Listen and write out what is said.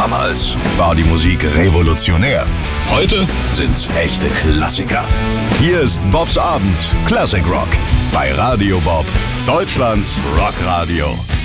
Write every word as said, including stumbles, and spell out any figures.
Damals war die Musik revolutionär. Heute sind's echte Klassiker. Hier ist Bobs Abend Classic Rock bei Radio Bob, Deutschlands Rockradio.